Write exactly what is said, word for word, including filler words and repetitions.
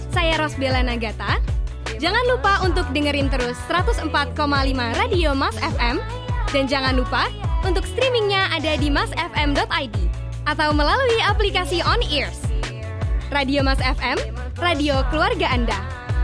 Saya Rosbella Nagata. Jangan lupa untuk dengerin terus seratus empat koma lima Radio Mas F M. Dan jangan lupa untuk streamingnya ada di mas f m dot i d atau melalui aplikasi On Ears. Radio Mas F M, radio keluarga Anda.